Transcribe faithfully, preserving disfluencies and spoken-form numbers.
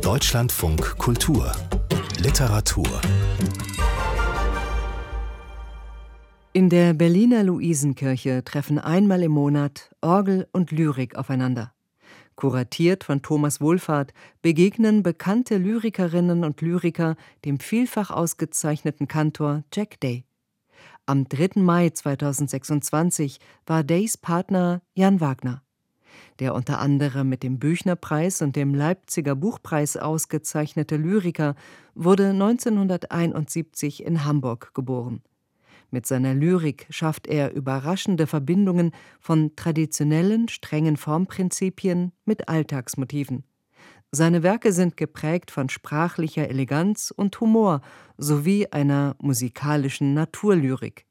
Deutschlandfunk Kultur Literatur. In der Berliner Luisenkirche treffen einmal im Monat Orgel und Lyrik aufeinander. Kuratiert von Thomas Wohlfahrt begegnen bekannte Lyrikerinnen und Lyriker dem vielfach ausgezeichneten Kantor Jack Day. Am dritten Mai zweitausendsechsundzwanzig war Days Partner Jan Wagner. Der unter anderem mit dem Büchnerpreis und dem Leipziger Buchpreis ausgezeichnete Lyriker wurde neunzehnhunderteinundsiebzig in Hamburg geboren. Mit seiner Lyrik schafft er überraschende Verbindungen von traditionellen, strengen Formprinzipien mit Alltagsmotiven. Seine Werke sind geprägt von sprachlicher Eleganz und Humor sowie einer musikalischen Naturlyrik.